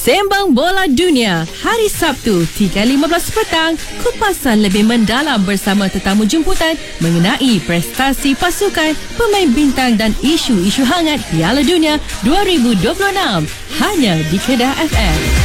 Sembang Bola Dunia, hari Sabtu 3.15 petang, kupasan lebih mendalam bersama tetamu jemputan mengenai prestasi pasukan, pemain bintang dan isu-isu hangat Piala Dunia 2026. Hanya di Kedah FM.